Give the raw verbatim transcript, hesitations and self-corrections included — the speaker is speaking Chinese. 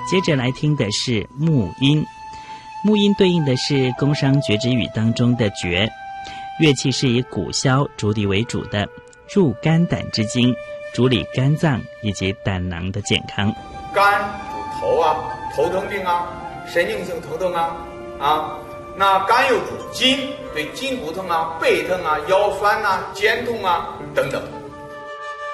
接着来听的是木音，木音对应的是工商角徵羽当中的角，乐器是以鼓箫竹笛为主的，入肝胆之经，主理肝脏以及胆囊的健康。 肝主头啊，头疼病啊，神经性头疼啊啊，那肝又主筋，对筋骨疼啊、背疼啊、腰酸啊、肩痛啊等等。